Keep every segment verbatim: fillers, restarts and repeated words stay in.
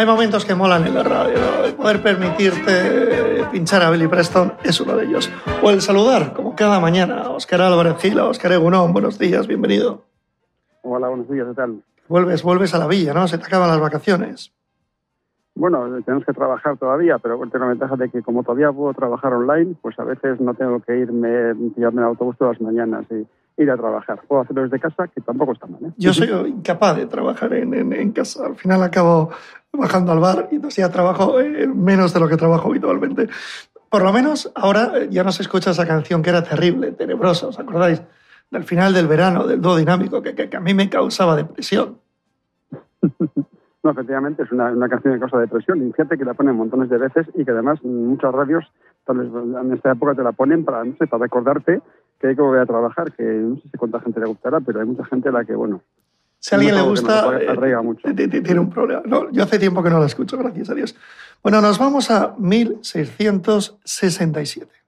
Hay momentos que molan en la radio, ¿no? El poder permitirte pinchar a Billy Preston es uno de ellos. O el saludar, como cada mañana, Óscar Álvarez Gil, Óscar Egunon, buenos días, bienvenido. Hola, buenos días, ¿qué tal? Vuelves, vuelves a la villa, ¿no? Se te acaban las vacaciones. Bueno, tenemos que trabajar todavía, pero tengo la ventaja de que como todavía puedo trabajar online, pues a veces no tengo que irme, pillarme el autobús todas las mañanas y ir a trabajar. Puedo hacerlo desde casa, que tampoco está mal, ¿eh? Yo soy incapaz de trabajar en, en, en casa. Al final acabo bajando al bar y entonces ya trabajo eh, menos de lo que trabajo habitualmente. Por lo menos ahora ya no se escucha esa canción que era terrible, tenebrosa, ¿os acordáis? Del final del verano, del dúo dinámico, que, que, que a mí me causaba depresión. No, efectivamente, es una, una canción que causa depresión. Y fíjate que la ponen montones de veces y que además muchas radios tal vez en esta época te la ponen para, no sé, para recordarte que hay que volver a trabajar, que no sé si cuánta gente le gustará, pero hay mucha gente a la que, bueno... Si a alguien no le gusta, me arraiga mucho. Eh, tiene un problema. No, yo hace tiempo que no la escucho, gracias a Dios. Bueno, nos vamos a mil seiscientos sesenta y siete.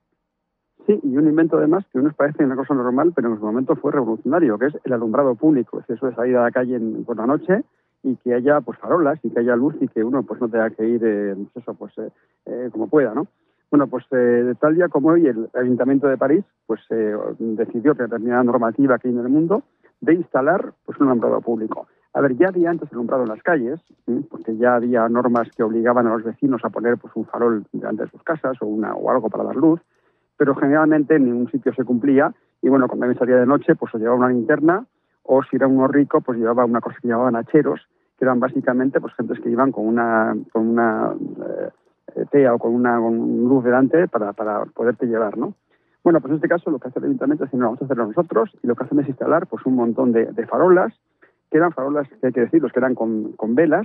Sí, y un invento además que nos parece una cosa normal, pero en su momento fue revolucionario, que es el alumbrado público. Es eso de salir a la calle en, por la noche y que haya pues farolas y que haya luz y que uno pues no tenga que ir eh, pues eso pues eh, eh, como pueda, ¿no? Bueno, pues eh, de tal día como hoy el Ayuntamiento de París pues eh, decidió que determinada normativa que hay en el mundo de instalar pues un alumbrado público. A ver, ya había antes alumbrado en las calles, ¿sí? Porque ya había normas que obligaban a los vecinos a poner pues un farol delante de sus casas o una o algo para dar luz, pero generalmente en ningún sitio se cumplía y bueno, cuando alguien salía de noche pues o llevaba una linterna o si era uno rico pues llevaba una cosa que llamaban hacheros, que eran básicamente pues gentes que iban con una con una eh, tea o con una con luz delante para, para poderte llevar, ¿no? Bueno, pues en este caso lo que hace el Ayuntamiento es que no vamos a hacerlo nosotros y lo que hacen es instalar pues un montón de, de farolas, que eran farolas, que hay que decirlos, que eran con, con velas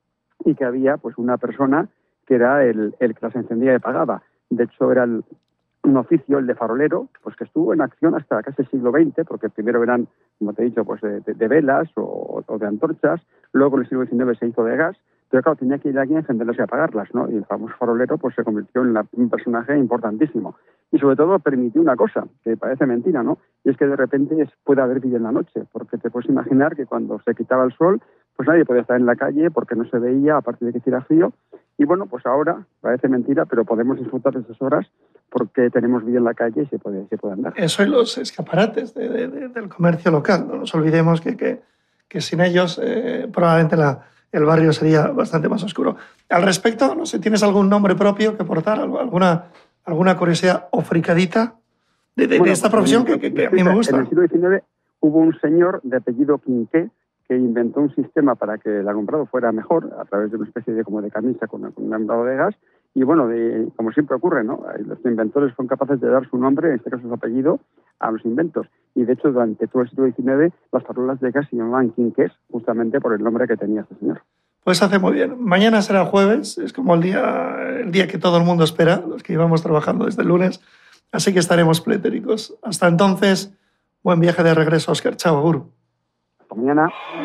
y que había pues una persona que era el, el que las encendía y pagaba. De hecho, era el, un oficio, el de farolero, pues que estuvo en acción hasta casi el siglo veinte, porque primero eran, como te he dicho, pues de, de, de velas o, o de antorchas, luego en el siglo diecinueve se hizo de gas, pero claro, tenía que ir alguien a encenderlas y apagarlas, ¿no? Y el famoso farolero pues se convirtió en la, un personaje importantísimo. Y sobre todo permitió una cosa, que parece mentira, ¿no? Y es que de repente puede haber vida en la noche, porque te puedes imaginar que cuando se quitaba el sol, pues nadie podía estar en la calle porque no se veía, aparte de que hiciera frío. Y bueno, pues ahora parece mentira, pero podemos disfrutar de esas horas porque tenemos vida en la calle y se puede, se puede andar. Eso y los escaparates de, de, de, del comercio local. No nos olvidemos que, que, que sin ellos eh, probablemente la, el barrio sería bastante más oscuro. Al respecto, no sé, ¿tienes algún nombre propio que aportar? ¿Alguna, alguna curiosidad o fricadita de, de, bueno, de esta profesión que, que, que a mí me gusta? En el siglo diecinueve hubo un señor de apellido Quinqué que inventó un sistema para que el alumbrado fuera mejor a través de una especie de como de camisa con, con un alumbrado de gas y bueno, de, como siempre ocurre, ¿no? Los inventores son capaces de dar su nombre, en este caso su apellido, a los inventos y de hecho durante todo el siglo diecinueve las farolas de gas se llamaban quinqués justamente por el nombre que tenía este señor. Pues hace muy bien. Mañana será jueves, es como el día, el día que todo el mundo espera, los que íbamos trabajando desde el lunes, así que estaremos pletéricos. Hasta entonces, buen viaje de regreso, Óscar. Chao, agur. Hasta mañana.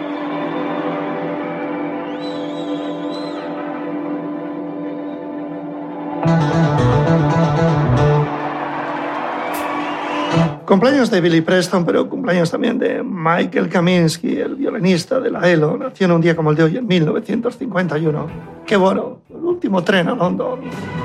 Cumpleaños de Billy Preston, pero cumpleaños también de Michael Kaminsky, el violinista de la E L O. Nació en un día como el de hoy, en mil novecientos cincuenta y uno. ¡Qué bueno! El último tren a London.